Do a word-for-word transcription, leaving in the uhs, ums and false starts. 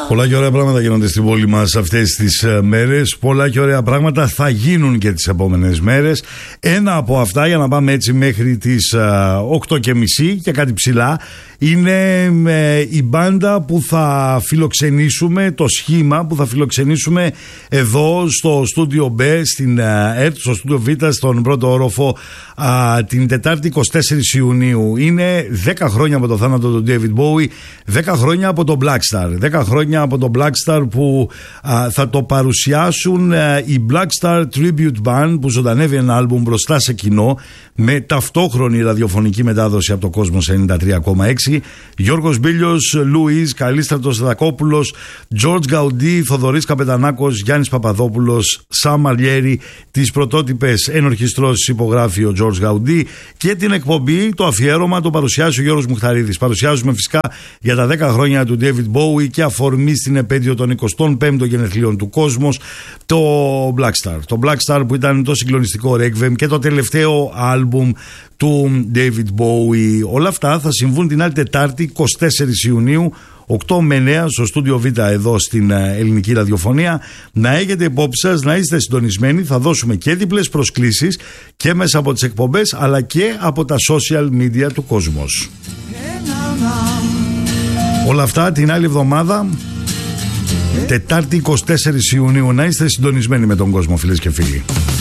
Πολλά και ωραία πράγματα γίνονται στην πόλη μας αυτές τις μέρες. Πολλά και ωραία πράγματα θα γίνουν και τις επόμενες μέρες. Ένα από αυτά, για να πάμε έτσι μέχρι τις οκτώ και μισή και κάτι ψηλά, είναι ε, η μπάντα που θα φιλοξενήσουμε, το σχήμα που θα φιλοξενήσουμε εδώ στο στούντιο B, στην ΕΡΤ, στο στούντιο Β, στον πρώτο όροφο, α, την Τετάρτη εικοστή τέταρτη Ιουνίου. Είναι δέκα χρόνια από το θάνατο του David Bowie, δέκα χρόνια από τον Black Star, δέκα χρόνια από τον Black Star που α, θα το παρουσιάσουν α, η Black Star Tribute Band, που ζωντανεύει ένα άλμπουμ μπροστά σε κοινό με ταυτόχρονη ραδιοφωνική μετάδοση από το Κόσμος ενενήντα τρία κόμμα έξι. Γιώργος Μπίλιος, Λουίς, Καλίστρατος Δακόπουλος, Τζορτζ Γκαουντή, Θοδωρής Καπετανάκος, Γιάννης Παπαδόπουλος, Σαμ Μαλιέρη. Τις πρωτότυπες ενορχιστρώσεις υπογράφει ο Τζορτζ Γκαουντή και την εκπομπή, το αφιέρωμα, το παρουσιάζει ο Γιώργος Μουχταρίδης. Παρουσιάζουμε φυσικά για τα δέκα χρόνια του David Bowie και αφορμή στην επέτειο των εικοστών πέμπτων γενεθλίων του Κόσμος, το Black Star. Το Black Star που ήταν το συγκλονιστικό Requiem και το τελευταίο άλμπουμ του David Bowie. Όλα αυτά θα συμβούν την άλλη Τετάρτη εικοστή τέταρτη Ιουνίου, οκτώ με εννέα στο στούντιο Β εδώ στην ελληνική ραδιοφωνία. Να έχετε υπόψη σας, να είστε συντονισμένοι. Θα δώσουμε και διπλές προσκλήσεις και μέσα από τις εκπομπές αλλά και από τα social media του Κόσμος. Όλα αυτά την άλλη εβδομάδα, Τετάρτη εικοστή τέταρτη Ιουνίου. Να είστε συντονισμένοι με τον Κόσμο, φίλες και φίλοι.